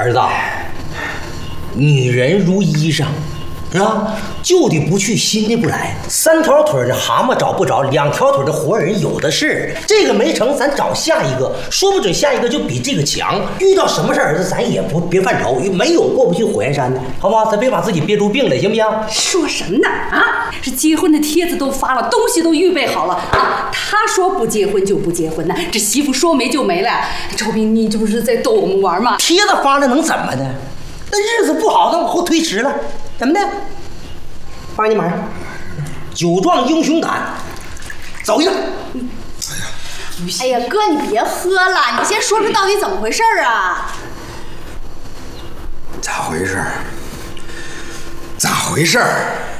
儿子，女人如衣裳。 啊，旧的不去，新的不来。3条腿的蛤蟆找不着，2条腿的活人有的是。这个没成，咱找下一个，说不准下一个就比这个强。遇到什么事儿，儿子咱也别犯愁，没有过不去火焰山的，好不好？咱别把自己憋出病来，行不行？ 说什么呢？啊，这结婚的帖子都发了，东西都预备好了啊。他说不结婚就不结婚呢，这媳妇说没就没了。周斌，你这不是在逗我们玩吗？ 帖子发了能怎么的？那日子不好，那往后推迟了。 怎么的？帮你忙，酒壮英雄胆，走一个。 哎呀，哥，你别喝了，你先说说到底怎么回事啊？ 咋回事？咋回事？